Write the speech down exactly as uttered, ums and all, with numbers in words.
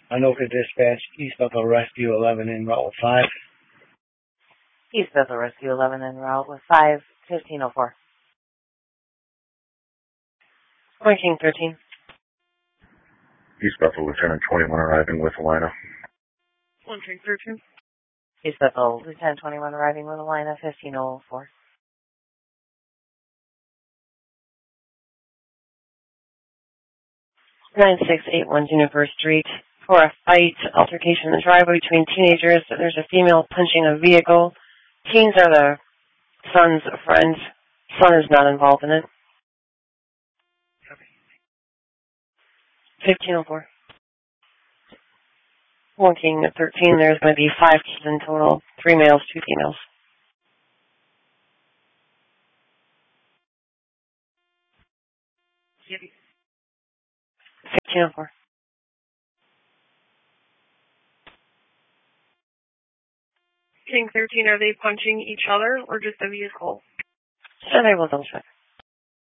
Anoka Dispatch, East Bethel Rescue eleven en route with five. East Bethel Rescue eleven en route with five, fifteen oh four. Point King thirteen. East Bethel Lieutenant twenty-one arriving with Alina. One King thirteen. East Bethel Lieutenant twenty-one arriving with Alina, fifteen oh four. nine six eight one Juniper Street. For a fight, altercation in the driveway between teenagers. There's a female punching a vehicle. Teens are the son's friends. Son is not involved in it. fifteen oh four. One King at thirteen. There's going to be five kids in total. Three males, two females. fifteen oh four. King thirteen, are they punching each other or just a vehicle? So they will double check.